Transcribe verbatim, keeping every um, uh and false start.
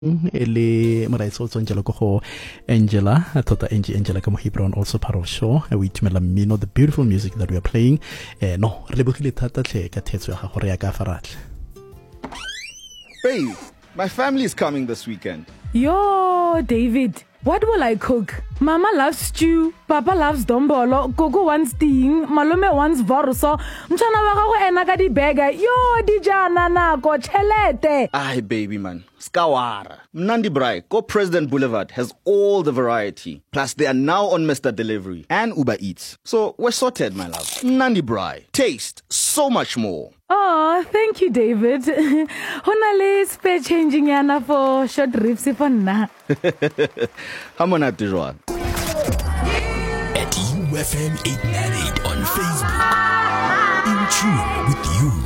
ele maraitso tsonjelo ko go Angela tota Angie Angela ka mo Hebron, also part of show we tumela mmino, the beautiful music that we are playing. eh no re bogile thata tle ka thetso ya ga gore ya ka faratle. Babe, my family is coming this weekend. Yo, David, what will I cook? Mama loves stew, Papa loves dombolo, Gogo wants ting, Malome wants vorso, mchana wa gago ena ka di burger. Yo, di jana nako chelete. Ay, baby man, skawara. Mnandi Brai, Go President Boulevard has all the variety. Plus, they are now on Mister Delivery and Uber Eats. So, we're sorted, my love. Mnandi Brai, taste so much more. Oh, thank you, David. Honale spare changing yana for short ribs for na. Hamona Tijwan. At U F M eight ninety-eight on Facebook. In tune with you.